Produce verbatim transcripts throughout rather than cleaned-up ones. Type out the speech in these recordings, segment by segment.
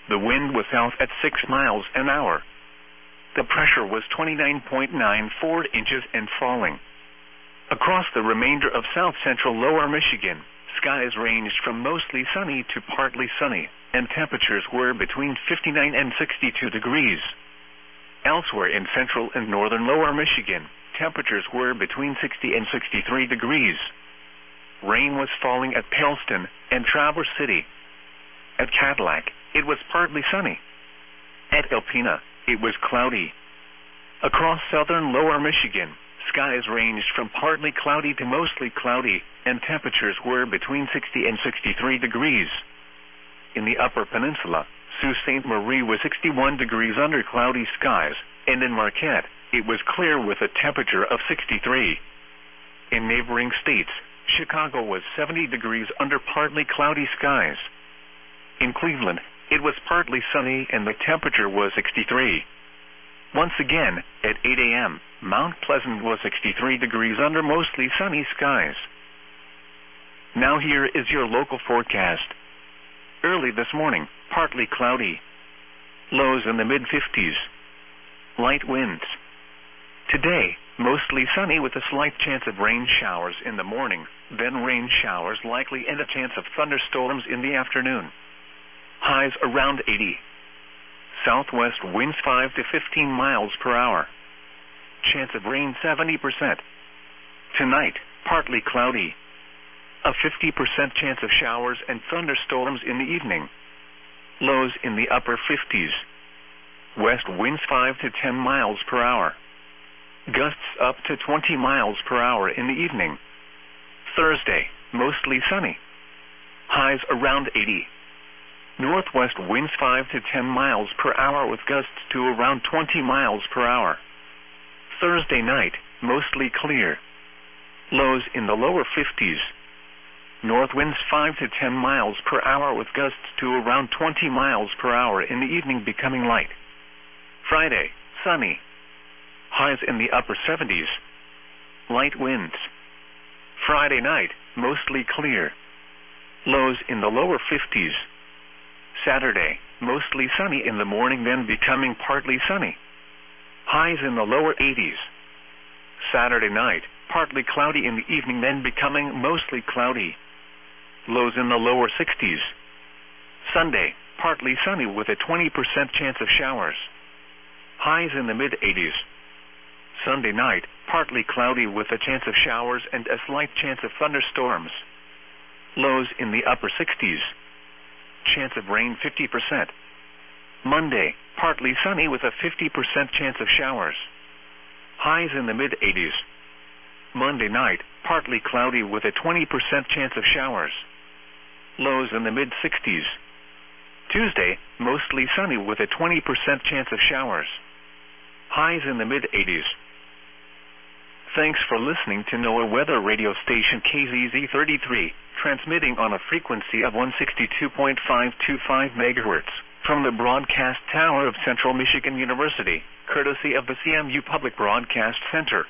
The wind was south at six miles an hour. The pressure was twenty-nine point nine four inches and falling. Across the remainder of south-central lower Michigan, skies ranged from mostly sunny to partly sunny, and temperatures were between fifty-nine and sixty-two degrees. Elsewhere in central and northern lower Michigan, temperatures were between sixty and sixty-three degrees. Rain was falling at Pellston and Traverse City. At Cadillac, it was partly sunny. At Alpena, it was cloudy. Across southern lower Michigan, skies ranged from partly cloudy to mostly cloudy, and temperatures were between sixty and sixty-three degrees. In the upper peninsula, Sault Ste. Marie was sixty-one degrees under cloudy skies, and in Marquette, it was clear with a temperature of sixty-three. In neighboring states, Chicago was seventy degrees under partly cloudy skies. In Cleveland, it was partly sunny and the temperature was sixty-three. Once again, at eight a.m., Mount Pleasant was sixty-three degrees under mostly sunny skies. Now here is your local forecast. Early this morning, partly cloudy. Lows in the mid fifties. Light winds. Today, mostly sunny with a slight chance of rain showers in the morning, then rain showers likely and a chance of thunderstorms in the afternoon. Highs around eighty. Southwest winds five to fifteen miles per hour. Chance of rain seventy percent. Tonight, partly cloudy. A fifty percent chance of showers and thunderstorms in the evening. Lows in the upper fifties. West winds five to ten miles per hour. Gusts up to twenty miles per hour in the evening. Thursday, mostly sunny. Highs around eighty. Northwest winds five to ten miles per hour with gusts to around twenty miles per hour. Thursday night, mostly clear. Lows in the lower fifties. North winds five to ten miles per hour with gusts to around twenty miles per hour in the evening becoming light. Friday, sunny. Highs in the upper seventies. Light winds. Friday night, mostly clear. Lows in the lower fifties. Saturday, mostly sunny in the morning then becoming partly sunny. Highs in the lower eighties. Saturday night, partly cloudy in the evening then becoming mostly cloudy. Lows in the lower sixties. Sunday, partly sunny with a twenty percent chance of showers. Highs in the mid eighties. Sunday night, partly cloudy with a chance of showers and a slight chance of thunderstorms. Lows in the upper sixties. Chance of rain fifty percent. Monday, partly sunny with a fifty percent chance of showers. Highs in the mid eighties. Monday night, partly cloudy with a twenty percent chance of showers. Lows in the mid sixties. Tuesday, mostly sunny with a twenty percent chance of showers. Highs in the mid eighties. Thanks for listening to NOAA Weather Radio Station K Z Z thirty-three, transmitting on a frequency of one sixty-two point five two five megahertz from the broadcast tower of Central Michigan University, courtesy of the C M U Public Broadcast Center.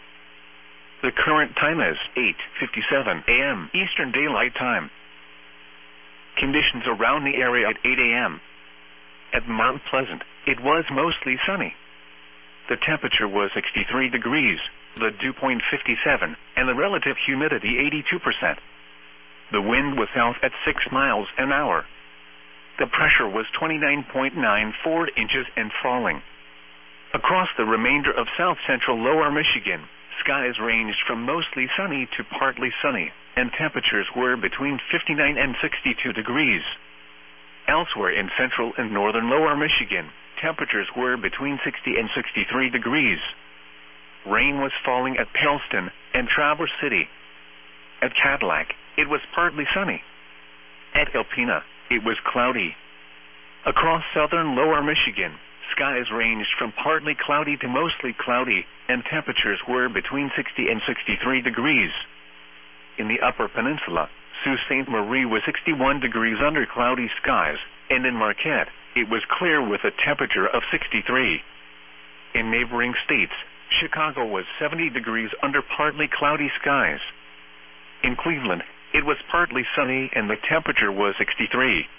The current time is eight fifty-seven a.m. Eastern Daylight Time. Conditions around the area at eight a.m. At Mount Pleasant, it was mostly sunny. The temperature was sixty-three degrees, the dew point fifty-seven, and the relative humidity eighty-two percent. The wind was south at six miles an hour. The pressure was twenty-nine point nine four inches and falling. Across the remainder of south-central lower Michigan, skies ranged from mostly sunny to partly sunny, and temperatures were between fifty-nine and sixty-two degrees. Elsewhere in central and northern lower Michigan, temperatures were between sixty and sixty-three degrees. Rain was falling at Pellston and Traverse City. At Cadillac, it was partly sunny. At Alpena, it was cloudy. Across southern lower Michigan, skies ranged from partly cloudy to mostly cloudy, and temperatures were between sixty and sixty-three degrees. In the upper peninsula, Sault Ste. Marie was sixty-one degrees under cloudy skies, and in Marquette, it was clear with a temperature of sixty-three. In neighboring states, Chicago was seventy degrees under partly cloudy skies. In Cleveland, it was partly sunny and the temperature was sixty-three.